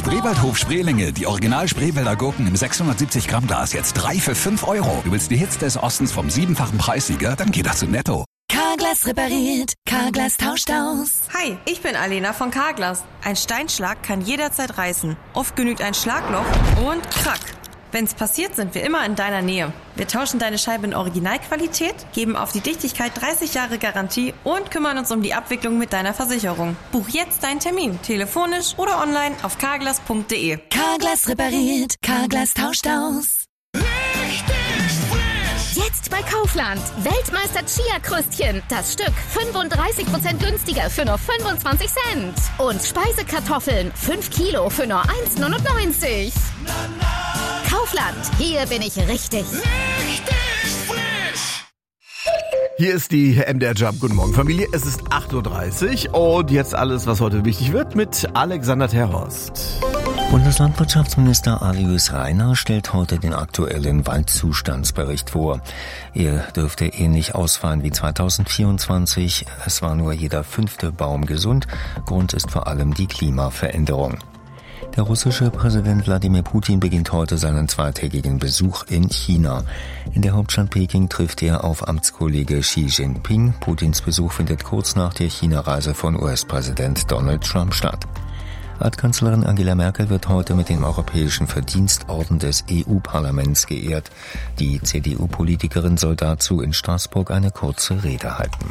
Spreewaldhof Spreelinge, die Original Spreewälder Gurken im 670 Gramm Glas, jetzt 3 für 5 €. Du willst die Hits des Ostens vom 7-fachen Preissieger? Dann geh doch zu Netto. Carglass repariert, Carglass tauscht aus. Hi, ich bin Alena von Carglass. Ein Steinschlag kann jederzeit reißen. Oft genügt ein Schlagloch und krack. Wenn's passiert, sind wir immer in deiner Nähe. Wir tauschen deine Scheibe in Originalqualität, geben auf die Dichtigkeit 30 Jahre Garantie und kümmern uns um die Abwicklung mit deiner Versicherung. Buch jetzt deinen Termin, telefonisch oder online auf carglass.de. Carglass repariert, Carglass tauscht aus. Jetzt bei Kaufland. Weltmeister Chia-Kröstchen. Das Stück 35% günstiger für nur 25 Cent. Und Speisekartoffeln 5 Kilo für nur 1,99. Kaufland. Hier bin ich richtig. Hier ist die MDR Jump. Guten Morgen, Familie. Es ist 8:30 Uhr und jetzt alles, was heute wichtig wird, mit Alexander Terhorst. Bundeslandwirtschaftsminister Alois Rainer stellt heute den aktuellen Waldzustandsbericht vor. Er dürfte ähnlich ausfallen wie 2024. Es war nur jeder 5. Baum gesund. Grund ist vor allem die Klimaveränderung. Der russische Präsident Wladimir Putin beginnt heute seinen zweitägigen Besuch in China. In der Hauptstadt Peking trifft er auf Amtskollege Xi Jinping. Putins Besuch findet kurz nach der China-Reise von US-Präsident Donald Trump statt. Altkanzlerin Angela Merkel wird heute mit dem Europäischen Verdienstorden des EU-Parlaments geehrt. Die CDU-Politikerin soll dazu in Straßburg eine kurze Rede halten.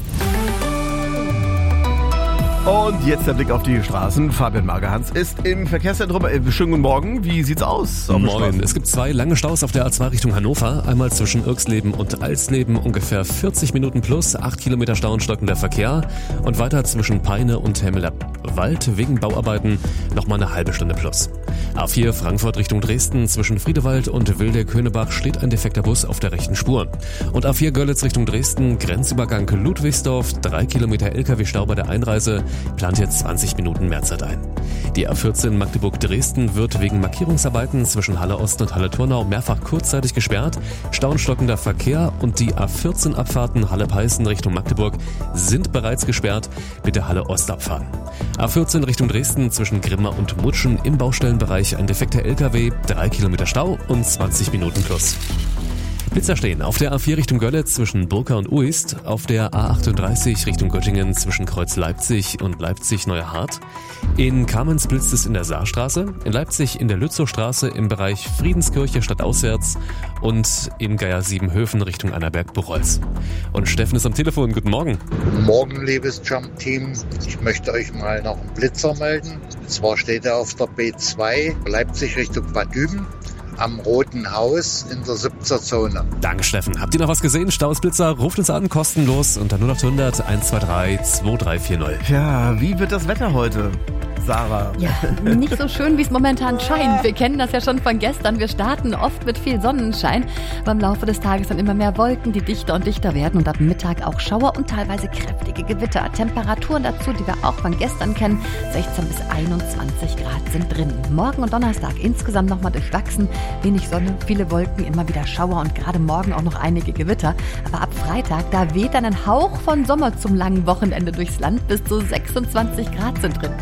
Und jetzt der Blick auf die Straßen. Fabian Magerhans ist im Verkehrszentrum. Schönen guten Morgen. Wie sieht's aus? Moin. Es gibt 2 lange Staus auf der A2 Richtung Hannover. Einmal zwischen Irxleben und Alsleben ungefähr 40 Minuten plus. 8 Kilometer Stau und stockender Verkehr. Und weiter zwischen Peine und Hemmeler Wald wegen Bauarbeiten nochmal eine halbe Stunde plus. A4 Frankfurt Richtung Dresden. Zwischen Friedewald und Wilde-Könebach steht ein defekter Bus auf der rechten Spur. Und A4 Görlitz Richtung Dresden. Grenzübergang Ludwigsdorf. 3 Kilometer LKW-Stau bei der Einreise. Plant jetzt 20 Minuten Mehrzeit ein. Die A14 Magdeburg-Dresden wird wegen Markierungsarbeiten zwischen Halle Ost und Halle Turnau mehrfach kurzzeitig gesperrt. Stau und stockender Verkehr und die A14-Abfahrten Halle-Peißen Richtung Magdeburg sind bereits gesperrt. Bitte Halle Ost abfahren. A14 Richtung Dresden zwischen Grimma und Mutschen im Baustellenbereich ein defekter LKW, 3 Kilometer Stau und 20 Minuten plus. Blitzer stehen auf der A4 Richtung Görlitz zwischen Burka und Uist, auf der A38 Richtung Göttingen zwischen Kreuz Leipzig und Leipzig-Neuerhardt. In Kamenz blitzt es in der Saarstraße, in Leipzig in der Lützowstraße im Bereich Friedenskirche stadtauswärts und in Geier-Siebenhöfen Richtung Annaberg-Buchholz. Und Steffen ist am Telefon. Guten Morgen. Guten Morgen, liebes Jump-Team. Ich möchte euch mal noch einen Blitzer melden. Und zwar steht er auf der B2 Leipzig Richtung Bad Düben am Roten Haus in der 7er Zone. Danke, Steffen. Habt ihr noch was gesehen? Stausblitzer, ruft uns an, kostenlos unter 0800 123 2340. Ja, wie wird das Wetter heute? Sarah. Ja, nicht so schön, wie es momentan scheint. Wir kennen das ja schon von gestern. Wir starten oft mit viel Sonnenschein, aber im Laufe des Tages dann immer mehr Wolken, die dichter und dichter werden und ab Mittag auch Schauer und teilweise kräftige Gewitter. Temperaturen dazu, die wir auch von gestern kennen, 16 bis 21 Grad sind drin. Morgen und Donnerstag insgesamt nochmal durchwachsen. Wenig Sonne, viele Wolken, immer wieder Schauer und gerade morgen auch noch einige Gewitter. Aber ab Freitag, da weht dann ein Hauch von Sommer zum langen Wochenende durchs Land. Bis zu 26 Grad sind drin.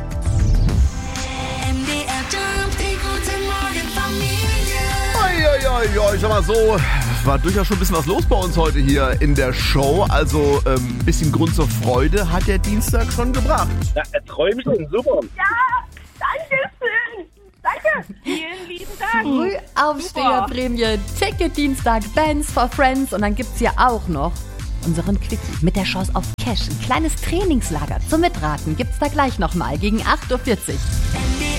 Ja, ich sag mal so, war durchaus schon ein bisschen was los bei uns heute hier in der Show. Also ein bisschen Grund zur Freude hat der Dienstag schon gebracht. Ja, Träumchen, super. Ja, danke schön. Danke. Vielen lieben Dank. Frühaufsteherprämie, Ticket-Dienstag, Bands for Friends und dann gibt's hier auch noch unseren Quickie mit der Chance auf Cash. Ein kleines Trainingslager zum Mitraten gibt's da gleich nochmal gegen 8:40 Uhr.